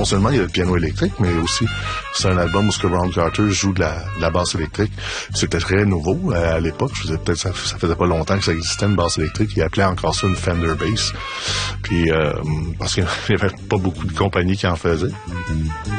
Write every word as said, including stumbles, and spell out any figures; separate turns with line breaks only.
non seulement il y a le piano électrique, mais aussi c'est un album où ce que Ron Carter joue de la, de la basse électrique. C'était très nouveau à, à l'époque. Je faisais peut-être ça, ça faisait pas longtemps que ça existait une basse électrique. Il appelait encore ça une Fender Bass. Puis euh, parce qu'il y avait pas beaucoup de compagnies qui en faisaient.